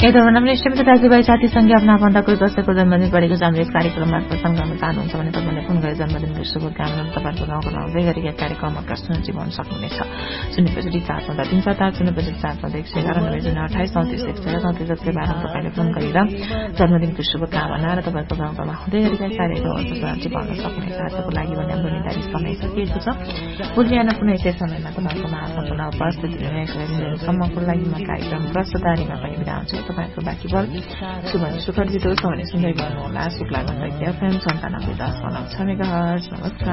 यदि इष्टमित्र दाजुभाइ साथी संघ आफ्ना आफन्तको कसैको जन्मदिन परेको छ, यस कार्यक्रममा प्रसारण गर्न चाहनुहुन्छ भने तपाईँले फोन गरेर जन्मदिनको शुभकामना तपाईँको गाउँको नहुँदै गरेका कार्यक्रममा प्रश्न जीवन सक्नुहुनेछ। 055-437-377-111-029-28-34-113 तपाईँले फोन गरेर जन्मदिनको शुभकामना र तपाईँको गाउँमा हुँदै गरेका कार्यक्रमहरू जीवन सक्नुहुनेछ। आजको लागि भने हाम्रो निर्धारित समय सकिएको छ। भोलि बिहान कुनै यस्तै समयमा तपाईँको महासम्पूर्ण उपस्थिति हुनेसम्मको लागि म कार्यक्रम प्रस्तुतारीमा पनि बिदा हुन्छु। तपाईँको बाँकी बल सुखद जितोस् भने सुन्दै गर्नुहोला। शुक्ला एफएम 97.10 नमस्कार।